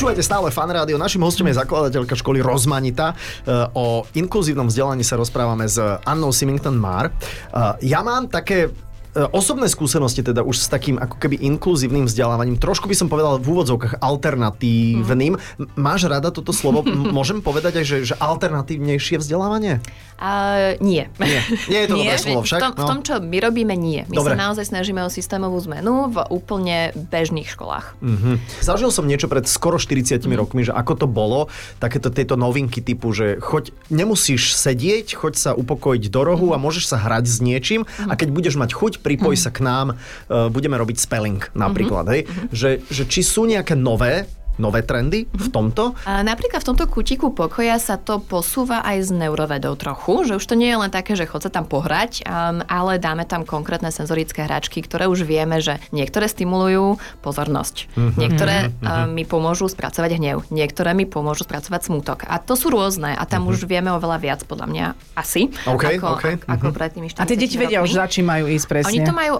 Počúvate stále Fan Rádio. Našim hostom je zakladateľka školy Rozmanita. O inkluzívnom vzdelaní sa rozprávame s Annou Symington-Marr. Ja mám také osobné skúsenosti teda už s takým ako keby inkluzívnym vzdelávaním. Trošku by som povedal v úvodzovkách alternatívnym. Máš rada toto slovo? Môžem povedať aj, že alternatívnejšie vzdelávanie? Nie. Nie je to dobré slovo však? V tom, čo my robíme, nie. My Dobre. sa naozaj snažíme o systémovú zmenu v úplne bežných školách. Zažil som niečo pred skoro 40 rokmi, že ako to bolo, takéto tieto novinky typu, že nemusíš sedieť, choď sa upokojiť do rohu a môžeš sa hrať s niečím a keď budeš mať chuť, pripoj sa k nám, budeme robiť spelling napríklad. Hej? Že či sú nejaké nové trendy v tomto? Napríklad v tomto kútiku pokoja sa to posúva aj s neurovedou trochu, že už to nie je len také, že chod sa tam pohrať, ale dáme tam konkrétne senzorické hračky, ktoré už vieme, že niektoré stimulujú pozornosť, niektoré mi pomôžu spracovať hnev, niektoré mi pomôžu spracovať smútok. A to sú rôzne a tam už vieme oveľa viac, podľa mňa asi, ako pred tými 40 A tie deti vedia už, za čím majú ísť presne. Oni to majú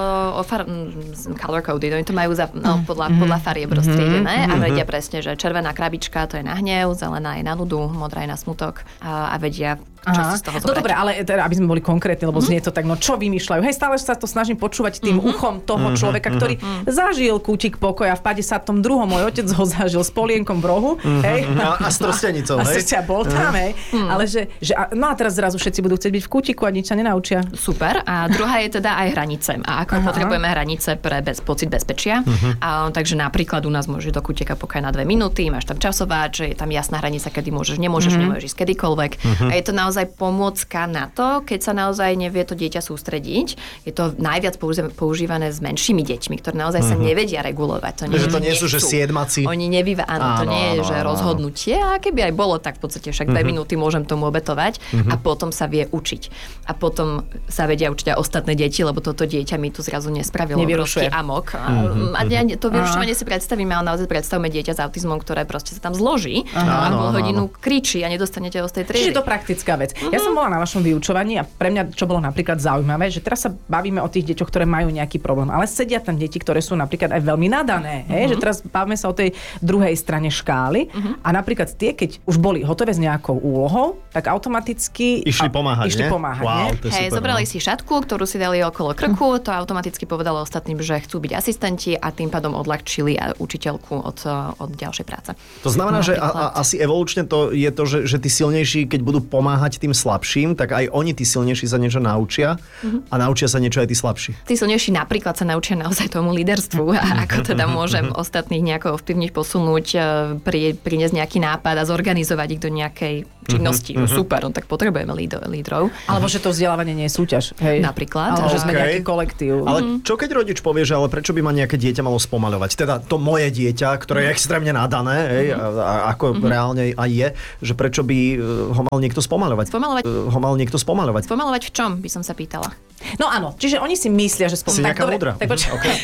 color coded, oni to majú podľa farieb roztriedené a vedia presne, že červená krabička to je na hnev, zelená je na nudu, modrá je na smutok a vedia, čo si z toho zobrať. No dobre, ale teda, aby sme boli konkrétni, lebo znie to tak, no čo vymýšľajú? Hej, stále sa to snažím počúvať tým uchom toho človeka, ktorý zažil kútik pokoja v 52. Môj otec ho zažil s polienkom v rohu, hej. A s trstenicou, hej. A srdcia bol tam, hej. Ale no a teraz zrazu všetci budú chcieť byť v kútiku a nič sa nenaučia. Super. A druhá je teda aj hranice. A ako potrebujeme hranice pre pocit bezpečia. Takže napríklad u nás môžeš do kútika pokoja na 2 minúty, máš tam časováč, je tam jasná hranica, kedy nemôžeš ísť kedykoľvek. A je to naozaj pomôcka na to, keď sa naozaj nevie to dieťa sústrediť. Je to najviac používané s menšími deťmi, ktoré naozaj sa nevedia regulovať. To nie sú, že siedmaci. Oni áno, to nie je, že rozhodnutie. A keby aj bolo, tak v podstate však 2 minúty môžem tomu obetovať a potom sa vie učiť. A potom sa vedia učiť aj ostatné deti, lebo toto dieťa mi tu zrazu nespravilo obrovský amok. A to vyrušovanie si predstavíme, ale naozaj predstavme dieťa s autizmom, ktoré proste sa tam zloží a pol hodinu kričí a nedostanete ho z tej triedy. Čiže to praktická vec. Ja som bola na vašom vyučovaní a pre mňa, čo bolo napríklad zaujímavé, že teraz sa bavíme o tých deťoch, ktoré majú nejaký problém, ale sedia tam deti, ktoré sú napríklad aj veľmi nadané, že teraz bavíme sa o tej druhej strane škály a napríklad tie, keď už boli hotové s nejakou úlohou, tak automaticky išli pomáhať, nie? Hej, zobrali si šatku, ktorú si dali okolo krku, to automaticky povedalo ostatným, že chcú byť asistenti a tým pádom odľahčili učiteľku od ďalšej práce. To znamená, že asi evolučne to je to, že tí silnejší, keď budú pomáhať tým slabším, tak aj oni tí silnejší sa niečo naučia a naučia sa niečo aj tí slabší. Tí silnejší napríklad sa naučia naozaj tomu líderstvu a ako teda môžem ostatných nejako ovplyvniť, posunúť, priniesť nejaký nápad a zorganizovať ich do nejakej činnosti. Super, tak potrebujeme lídrov. Alebo že to vzdelávanie nie je súťaž. Hej. Napríklad. Že sme nejaký kolektív. Ale čo keď rodič povie, že ale prečo by ma nejaké dieťa malo spomaľovať? Teda to moje dieťa, ktoré je extrémne nadané, a ako reálne aj je, že prečo by ho mal niekto spomaľovať? Spomaľovať v čom, by som sa pýtala. No áno, čiže oni si myslia, že Si nejaká múdra.